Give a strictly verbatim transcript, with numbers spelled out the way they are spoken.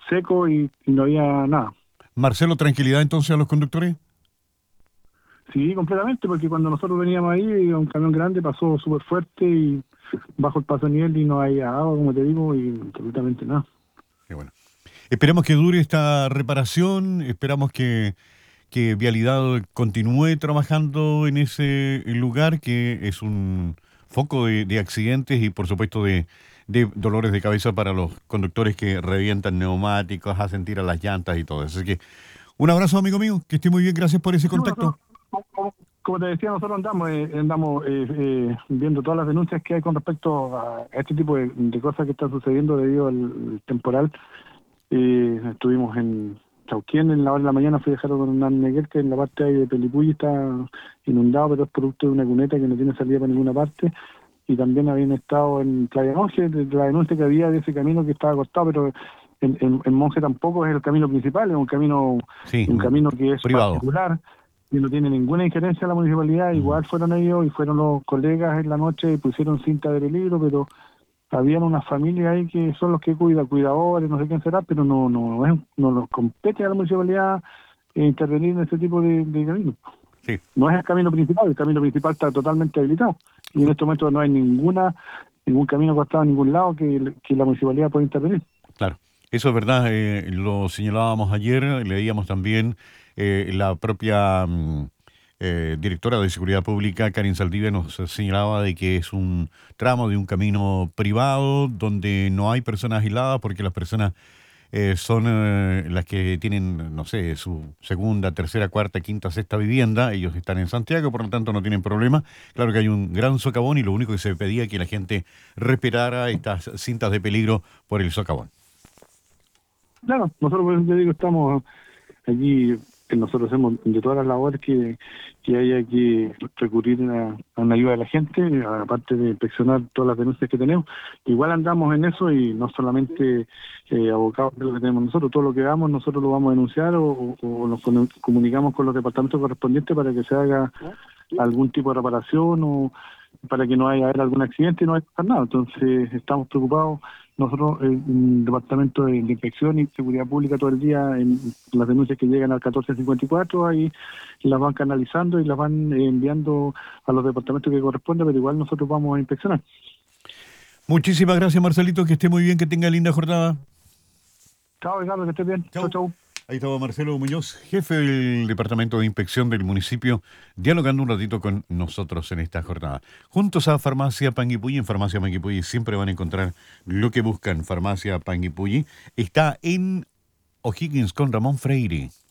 seco y, y no había nada. Marcelo, ¿tranquilidad entonces a los conductores? Sí, completamente, porque cuando nosotros veníamos ahí, un camión grande pasó súper fuerte y bajo el paso de nivel y no había agua, como te digo, y absolutamente nada. Qué bueno. Esperamos que dure esta reparación, esperamos que, que Vialidad continúe trabajando en ese lugar, que es un foco de, de accidentes y por supuesto de, de dolores de cabeza para los conductores que revientan neumáticos, hacen tirar las llantas y todo eso. Así que un abrazo, amigo mío, que esté muy bien, gracias por ese Sí, bueno, nosotros, contacto. como, como te decía, nosotros andamos, eh, andamos eh, eh, viendo todas las denuncias que hay con respecto a este tipo de, de cosas que están sucediendo debido al temporal. Eh, estuvimos en Chauquén en la hora de la mañana, fui a dejar con Hernán Neguer, que en la parte ahí de Pelipulli está inundado, pero es producto de una cuneta que no tiene salida para ninguna parte. Y también habían estado en Playa Monje, de la denuncia que había de ese camino que estaba cortado, pero en, en, en Monje tampoco es el camino principal, es un camino, Sí, un mm, camino que es privado. particular y no tiene ninguna injerencia a la municipalidad. Mm, Igual fueron ellos y fueron los colegas en la noche y pusieron cinta de peligro, pero habían unas familias ahí que son los que cuidan, cuidadores, no sé quién será, pero no no es, no nos compete a la municipalidad eh, intervenir en este tipo de, de caminos. sí, No es el camino principal, el camino principal está totalmente habilitado y en este momento no hay ninguna ningún camino cortado a ningún lado que, que la municipalidad pueda intervenir. claro. Eso es verdad, eh, lo señalábamos ayer, leíamos también eh, la propia mm, eh, directora de Seguridad Pública, Karin Saldivia, nos señalaba de que es un tramo de un camino privado donde no hay personas aisladas porque las personas eh, son eh, las que tienen, no sé, su segunda, tercera, cuarta, quinta, sexta vivienda. Ellos están en Santiago, por lo tanto no tienen problema. Claro que hay un gran socavón y lo único que se pedía es que la gente respetara estas cintas de peligro por el socavón. Claro, nosotros, pues, yo digo, estamos allí, que nosotros hacemos de todas las labores que, que haya que recurrir a, a una ayuda de la gente, aparte de inspeccionar todas las denuncias que tenemos. Igual andamos en eso y no solamente eh, abocados de lo que tenemos nosotros, todo lo que hagamos nosotros lo vamos a denunciar o, o, o nos comunicamos con los departamentos correspondientes para que se haga algún tipo de reparación o para que no haya haber algún accidente y no haya pasar nada. Entonces estamos preocupados nosotros, en el Departamento de, de Inspección y Seguridad Pública, todo el día en las denuncias que llegan al catorce cincuenta y cuatro, ahí las van canalizando y las van eh, enviando a los departamentos que corresponden, pero igual nosotros vamos a inspeccionar. Muchísimas gracias, Marcelito, que esté muy bien, que tenga linda jornada. Chao, Ricardo, que estés bien. Chao, Chau. chao. Ahí estaba Marcelo Muñoz, jefe del Departamento de Inspección del municipio, dialogando un ratito con nosotros en esta jornada. Juntos a Farmacia Panguipulli. En Farmacia Panguipulli siempre van a encontrar lo que buscan. Farmacia Panguipulli está en O'Higgins con Ramón Freire.